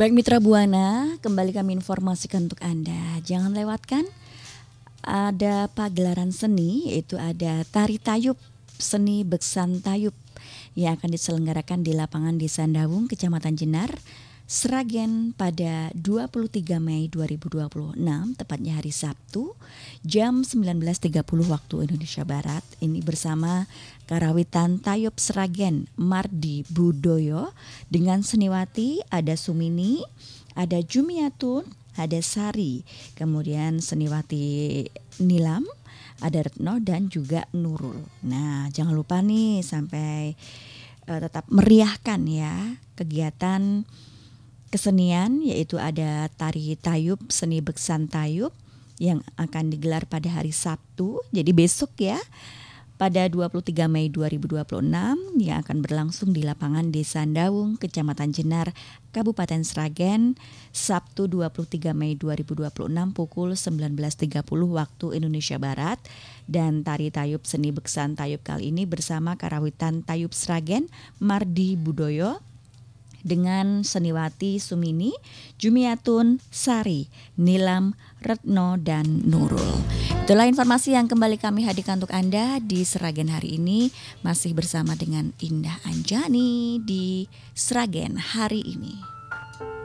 Baik Mitra Buana, kembali kami informasikan untuk Anda. Jangan lewatkan ada pagelaran seni, yaitu ada Tari Tayub, Seni Beksan Tayub yang akan diselenggarakan di lapangan Desa Dawung, Kecamatan Jenar, Sragen pada 23 Mei 2026, tepatnya hari Sabtu, jam 19.30 waktu Indonesia Barat. Ini bersama Karawitan Tayub Sragen Mardi Budoyo dengan seniwati ada Sumini, ada Jumiatun, ada Sari, kemudian seniwati Nilam, ada Retno dan juga Nurul. Nah, jangan lupa nih sampai tetap meriahkan ya kegiatan kesenian, yaitu ada Tari Tayub, Seni Beksan Tayub yang akan digelar pada hari Sabtu. Jadi besok ya, pada 23 Mei 2026 yang akan berlangsung di lapangan Desa Dawung, Kecamatan Jenar, Kabupaten Sragen, Sabtu 23 Mei 2026 pukul 19.30 waktu Indonesia Barat. Dan Tari Tayub Seni Beksan Tayub kali ini bersama Karawitan Tayub Sragen Mardi Budoyo dengan seniwati Sumini, Jumiatun, Sari, Nilam, Retno, dan Nurul. Itulah informasi yang kembali kami hadirkan untuk Anda di Sragen hari ini. Masih bersama dengan Indah Anjani di Sragen hari ini.